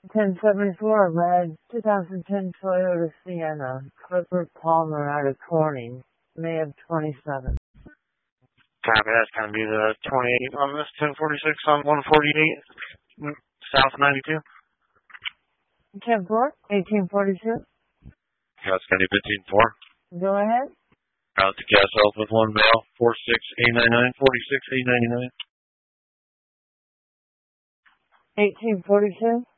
1074 red 2010 Toyota Sienna, Clifford Palmer out of Corning, May of 27. Copy, that's going to be the 28 on this 1046 on 148 South 92. 10-4, 1842. That's going to be 15-4. Go ahead. Out to Gas Health with one mail, 46899, 46899. 1842.